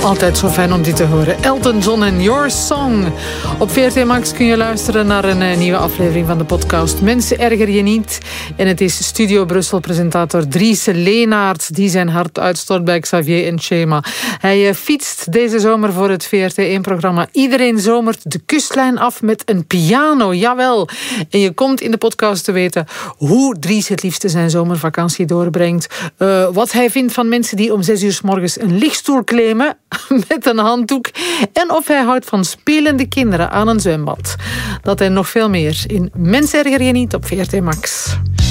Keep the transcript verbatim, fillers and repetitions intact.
Altijd zo fijn om die te horen. Elton John en Your Song. Op V R T Max kun je luisteren naar een uh, nieuwe aflevering van de podcast Mensen erger je niet. En het is Studio Brussel-presentator Dries Leenaert die zijn hart uitstort bij Xavier en Chema. Hij uh, fietst deze zomer voor het V R T één-programma Iedereen zomert de kustlijn af met een piano. Jawel. En je komt in de podcast te weten hoe Dries het liefste zijn zomervakantie doorbrengt. Uh, wat hij vindt van mensen die om zes uur 's morgens een lichtstoel claimen met een handdoek. En of hij houdt van spelende kinderen aan een zwembad. Dat en nog veel meer in Mensen erger je niet op V R T Max.